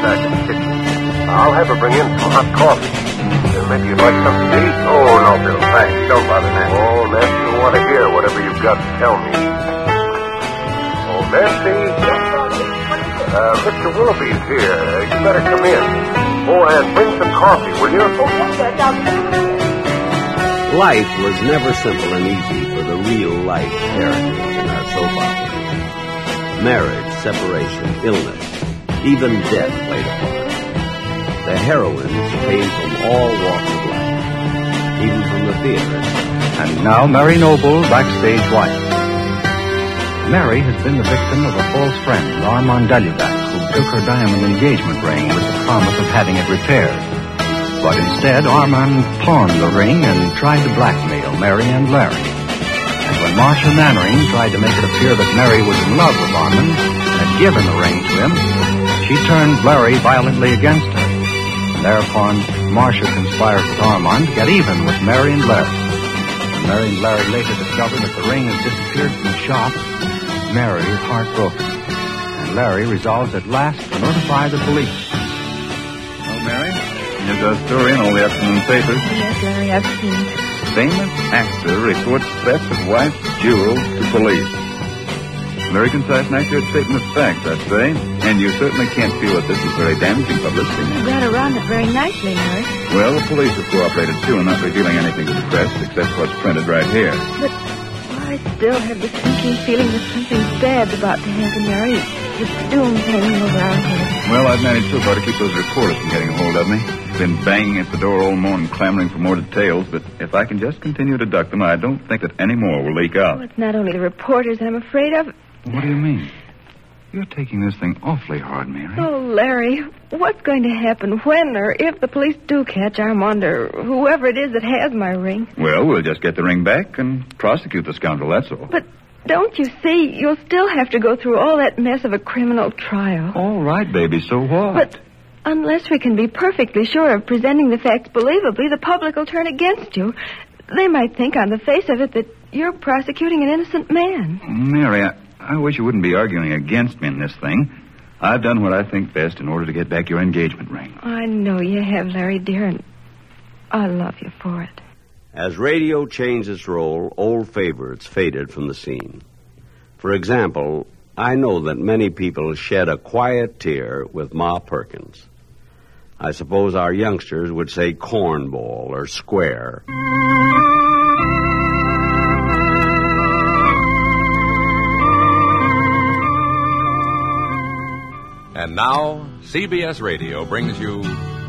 back in the kitchen. I'll have her bring in some hot coffee. Maybe you'd like something to eat? Oh, no, Bill, thanks. Don't bother, Nancy. Oh, Nancy will want to hear whatever you've got to tell me. Oh, Nancy? Mr. Willoughby's here. You better come in. Oh, and bring some coffee, will you? Oh, yes, sir. Life was never simple and easy for the real-life characters in our soap opera. Marriage, separation, illness, even death played a part. The heroines came from all walks of life, even from the theater. And now Mary Noble, backstage wife. Mary has been the victim of a false friend, Armand Dalubac, who took her diamond engagement ring with the promise of having it repaired. But instead, Armand pawned the ring and tried to blackmail Mary and Larry. And when Marcia Mannering tried to make it appear that Mary was in love with Armand and had given the ring to him, she turned Larry violently against her. And thereupon, Marcia conspired with Armand to get even with Mary and Larry. When Mary and Larry later discovered that the ring had disappeared from the shop, Mary is heartbroken. And Larry resolves at last to notify the police. Oh, Mary, here's our story in all the afternoon papers. Yes, Larry, I've seen it. Famous actor reports theft of wife's jewels to police. Very concise and accurate statement of facts, I'd say. And you certainly can't feel that this is very damaging publicity. You got around it very nicely, Larry. Well, the police have cooperated, too, in not revealing anything to the press except what's printed right here. But I still have the sinking feeling that something bad's about to happen, Larry. It's doom hanging over our heads. Well, I've managed so far to keep those reporters from getting a hold of me. Been banging at the door all morning, clamoring for more details, but if I can just continue to duck them, I don't think that any more will leak out. Oh, it's not only the reporters I'm afraid of. What do you mean? You're taking this thing awfully hard, Mary. Oh, Larry, what's going to happen when or if the police do catch Armand or whoever it is that has my ring? Well, we'll just get the ring back and prosecute the scoundrel, that's all. But don't you see, you'll still have to go through all that mess of a criminal trial. All right, baby, so what? But unless we can be perfectly sure of presenting the facts believably, the public will turn against you. They might think on the face of it that you're prosecuting an innocent man. Mary, I wish you wouldn't be arguing against me in this thing. I've done what I think best in order to get back your engagement ring. I know you have, Larry, dear, and I love you for it. As radio changed its role, old favorites faded from the scene. For example, I know that many people shed a quiet tear with Ma Perkins. I suppose our youngsters would say cornball or square. And now, CBS Radio brings you